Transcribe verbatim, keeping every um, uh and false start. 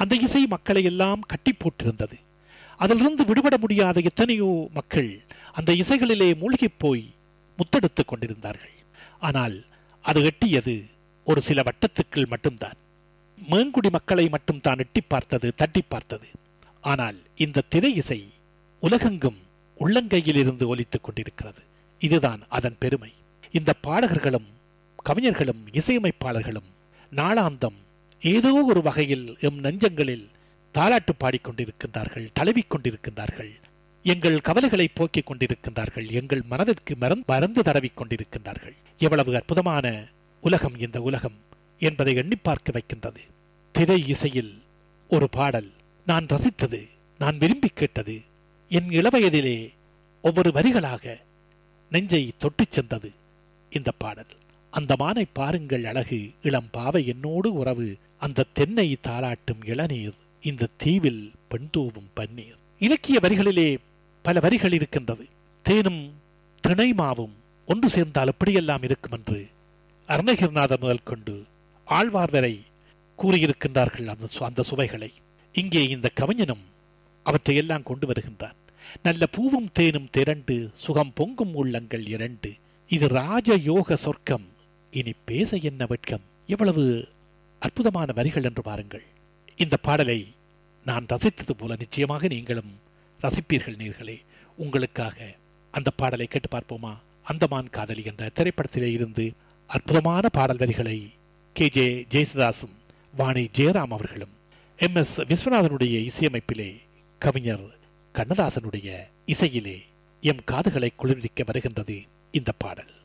அந்த இசை மக்களை எல்லாம் கட்டி போட்டிருந்தது. அதிலிருந்து விடுபட முடியாத எத்தனையோ மக்கள் அந்த இசைகளிலே மூழ்கி போய் முத்தெடுத்துக் கொண்டிருந்தார்கள். ஆனால் அது எட்டியது ஒரு சில வட்டத்துக்குள் மட்டும்தான். மேங்குடி மக்களை மட்டும் தான் எட்டி பார்த்தது, தட்டி பார்த்தது. ஆனால் இந்த திரை இசை உலகெங்கும் உள்ளங்கையில் இருந்து ஒலித்துக் கொண்டிருக்கிறது. இதுதான் அதன் பெருமை. இந்த பாடகர்களும் கவிஞர்களும் இசையமைப்பாளர்களும் நாளாந்தம் ஏதோ ஒரு வகையில் எம் நெஞ்சங்களில் தாலாட்டு பாடிக்கொண்டிருக்கின்றார்கள், தழுவிக் கொண்டிருக்கின்றார்கள். எங்கள் கவலைகளை போக்கிக் கொண்டிருக்கின்றார்கள், எங்கள் மனதிற்கு மருந்து தடவிக் கொண்டிருக்கின்றார்கள். எவ்வளவு அற்புதமான உலகம் இந்த உலகம் என்பதை எண்ணி பார்க்க வைக்கின்றது. திரை இசையில் ஒரு பாடல் நான் ரசித்தது, நான் விரும்பி கேட்டது, என் இளவயதிலே ஒவ்வொரு வரிகளாக நெஞ்சை தொட்டுச் சென்றது இந்த பாடல். அந்த மானை பாருங்கள் அழகு, இளம் பாவை என்னோடு உறவு, அந்த தென்னை தாளாட்டும் இளநீர், இந்த தீவில் பெண்தூவும் பன்னீர். இலக்கிய வரிகளிலே பல வரிகள் இருக்கின்றது. தேனும் திணைமாவும் ஒன்று சேர்ந்தால் எப்படியெல்லாம் இருக்கும் என்று அருணகிரிநாதர் முதல் கொண்டு ஆழ்வார் வரை கூறியிருக்கின்றார்கள். அந்த அந்த சுவைகளை இங்கே இந்த கவிஞனும் அவற்றையெல்லாம் கொண்டு வருகின்றான். நல்ல பூவும் தேனும் திரண்டு சுகம் பொங்கும் உள்ளங்கள் இரண்டு, இது ராஜ யோக சொர்க்கம், இனி பேச என்ன வெட்கம். எவ்வளவு அற்புதமான வரிகள் என்று பாருங்கள். இந்த பாடலை நான் ரசித்தது போல நிச்சயமாக நீங்களும் ரசிப்பீர்கள் நேர்களே. உங்களுக்காக அந்த பாடலை கேட்டு பார்ப்போமா? அந்தமான் காதலி என்ற திரைப்படத்திலே இருந்து அற்புதமான பாடல் வரிகளை கே ஜே ஜெயசுதாசும் வாணி ஜெயராம் அவர்களும் எம் எஸ் விஸ்வநாதனுடைய இசையமைப்பிலே கவிஞர் கண்ணதாசனுடைய இசையிலே எம் காதுகளை குளிர்விக்க வருகின்றது இந்த பாடல்.